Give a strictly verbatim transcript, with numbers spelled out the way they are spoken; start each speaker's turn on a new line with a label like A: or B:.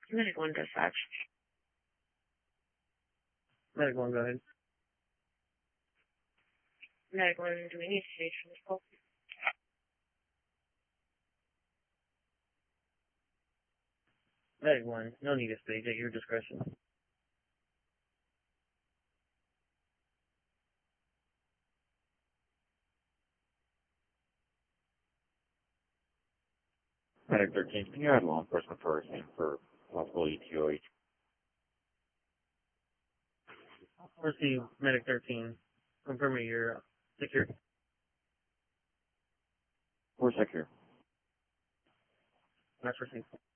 A: Medic one dispatch.
B: Medic one, go ahead.
A: Medic one, do we need to stage for this call?
B: Medic one, no need to stage at your discretion.
C: Medic thirteen, can you add law enforcement first and for possible E T O H?
B: Receive Medic thirteen. Confirm me you're secure.
C: We're secure.
B: That's received.